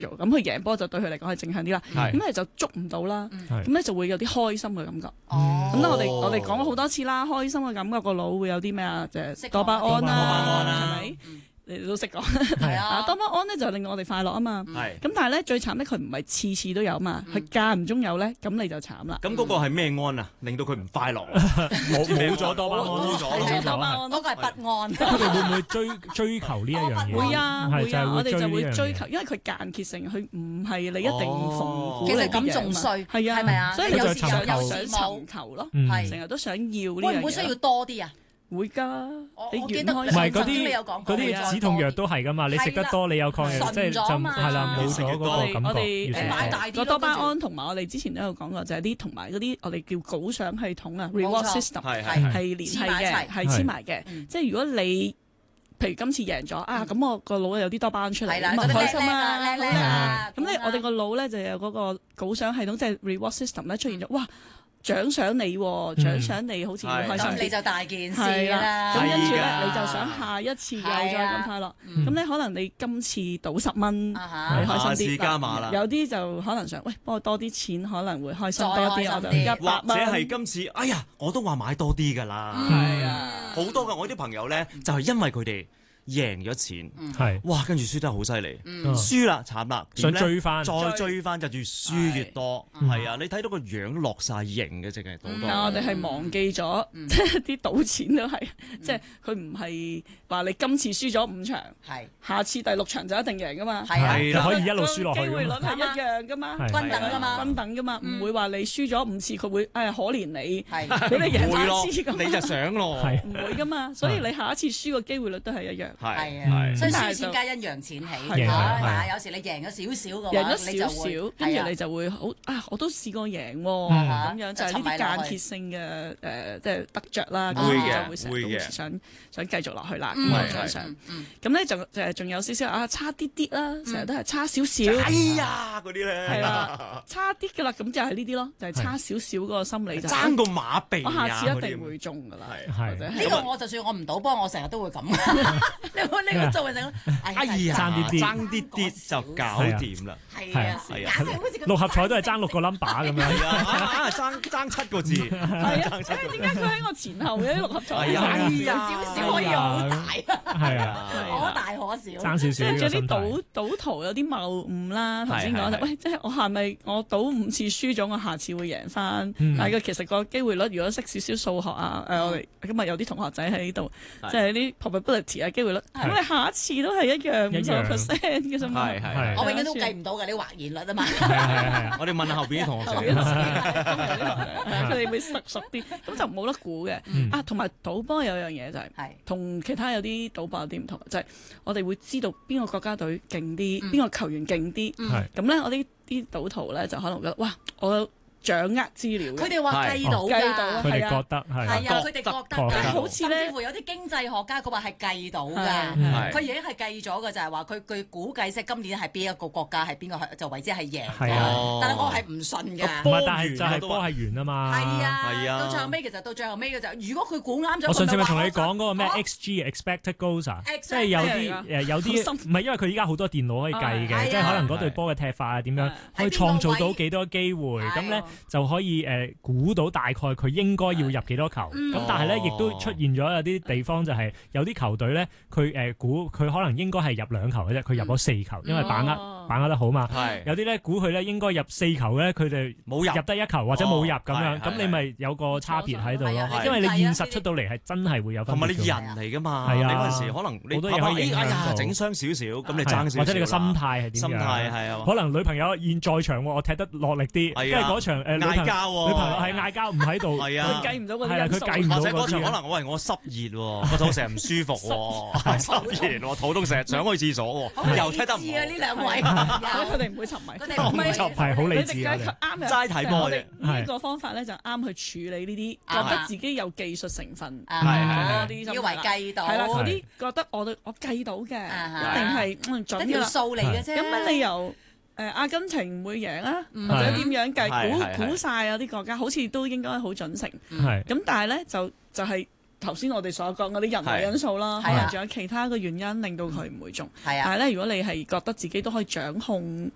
咁佢贏波就對佢嚟講係正向啲啦。咁你就捉唔到啦，咁咧就會有啲開心嘅感覺。咁咧我哋講咗好多次啦，開心嘅感覺個腦會有啲咩啊？就係多巴胺啦，係咪？你都識講，係啊，多巴胺咧就令我哋快樂啊嘛。咁但係咧最慘咧，佢唔係次次都有嘛，佢間唔中有咧，咁你就慘啦。 咁嗰個係咩胺啊？令到佢唔快樂， 冇咗多巴胺， 冇咗多巴胺， 嗰個係不安。 佢哋會唔會追求呢一樣嘢？ 會啊，我哋就會追求， 呢因為佢間歇性，佢唔係你一定逢其實咁仲衰， 係啊， 係咪啊？ 所以有時想尋求咯，成日都想要呢樣嘢。 會唔會需要多啲啊？ 會㗎， 我記得唔係嗰嗰啲止痛藥都係㗎嘛，你食得多你有抗藥，即係就係啦，冇咗嗰個感覺。 買大啲個多巴胺同埋我哋之前都有講過，就係啲同埋嗰啲我哋叫犒賞系統啊 ，reward system 係連繫嘅，係黐埋嘅。即係如果你譬如今次贏咗啊，咁我個腦有啲多巴胺出嚟，咁開心啊，咁咧我哋個腦咧就有嗰個犒賞系統，即係 reward system 咧出現咗，哇！獎賞你，獎賞你好似會開心啲， 你就大件事啦。咁跟住咧，你就想下一次又再咁快樂。咁咧可能你今次賭10蚊，你開心啲。 加碼啦。 有啲就可能想，喂，幫我多啲錢，可能會開心多啲。我就100蚊。 或者係今次，哎呀，我都話買多啲㗎啦。 係啊， 好多㗎，我啲朋友咧就係因為佢哋贏咗錢，哇！跟住輸得好犀利，輸啦慘啦， 想追翻， 再追翻就越輸越多，係啊！你睇到個樣落晒型嘅，淨係賭多。 我哋係忘記咗，即係啲賭錢都係，即係佢唔係話你今次輸咗5場，下次第6場就一定贏噶嘛， 係啦，可以一路輸落去。 機會率係一樣噶嘛， 均等噶嘛， 唔會話你輸咗5次佢會可憐你，俾你贏3次咁， 你就想咯， 唔會噶嘛，所以你下一次輸個機會率都係一樣。 係啊，所以輸錢皆因贏錢起，係啊，有時你贏咗少少嘅話， 贏咗少少，跟住你就會好啊！我都試過贏喎，咁樣就係呢啲間歇性嘅即係得着啦，咁你就會成日都想繼續落去啦，咁我想，咁咧就仲有少少啊，差啲啲啦，成日都係差少少， 哎呀嗰啲咧， 係啦，差啲嘅啦，咁就係呢啲咯，就係差少少嗰個心理就爭個馬鼻， 我下次一定會中㗎啦， 呢個我就算我唔賭波，我成日都會咁。你個做嘅成， 哎呀，爭啲就搞掂啦。 係啊，係啊 ，6合彩都係爭6個 number 咁樣。 係啊，爭7個字。 係啊，點解佢喺我前後嘅啲6合彩？ 係啊，少少可以好大。 係啊， 可大可小。 爭少少。 即係有啲賭徒有啲謬誤啦。頭先講就喂，即係我係咪我賭5次輸咗，我下次會贏翻？但係其實個機會率，如果識少少數學啊，我哋今日有啲同學仔喺度，即係啲 probability 嘅機會率。咁你下一次都係一樣50%嘅啫嘛。 我永遠都計唔到㗎，你或然率啊嘛。 係我哋問下後邊啲同學仔， 佢哋會熟啲，咁就冇得估嘅。同埋賭波有樣嘢就係同其他有啲賭博有啲唔同，就係我哋會知道邊個國家隊勁啲，邊個球員勁啲。咁咧，我啲賭徒咧就可能覺得哇，我掌握資料， 佢哋話計到㗎， 佢哋覺得係啊，佢哋覺得好似咧， 甚至乎有啲經濟學家佢話係計到㗎，佢已經係計咗嘅，就係話佢估計即今年係邊一個國家係邊個就為之係贏，但係我係唔信㗎。 但係就係波係圓啊嘛。 係啊，到最後尾其實到最後尾嘅就，如果佢估啱咗， 我上次咪同你講嗰個咩 XG expected goals 啊，即係有啲唔係因為佢依家好多電腦可以計嘅，即係可能嗰隊波嘅踢法啊點樣可以創造到幾多機會咁咧。就可以估到大概佢應該要入幾多球，咁但係咧亦都出現咗有啲地方就係有啲球隊咧，佢估佢可能應該係入2球嘅啫，佢入咗4球，因為把握得好嘛。有啲咧估佢咧應該入4球咧，佢哋冇入得1球或者冇入咁樣，咁你咪有個差別喺度咯。因為你現實出到嚟係真係會有分別。 同埋你人嚟㗎嘛，你嗰陣時可能好多嘢可以影響到，整傷少少，咁你爭少少，或者你個心態係點樣？ 心態係啊， 可能女朋友現在場我踢得落力啲，跟住嗰場嗌交喎， 女朋友係嗌交唔喺度， 係啊， 佢計唔到嗰啲因素， 或者嗰場可能我濕熱喎，個肚成日唔舒服喎，濕熱喎，肚痛成日想去廁所喎，又踢得唔好。 呢兩位， 佢哋唔會沉迷， 佢哋唔會沉迷，好理智啊！ 啱齋睇波啫。 呢個方法咧就啱去處理呢啲覺得自己有技術成分， 以為計到， 係啦，嗰啲覺得我計到嘅，一定係準㗎啦， 一條數嚟嘅啫。 咁乜理由？阿根廷唔會贏啊，或者點樣計估晒啊啲國家，好似都應該好準成。咁但係咧就係頭先我哋所講嗰啲人為因素啦，可能仲有其他嘅原因令到佢唔會中。但係咧，如果你係覺得自己都可以掌控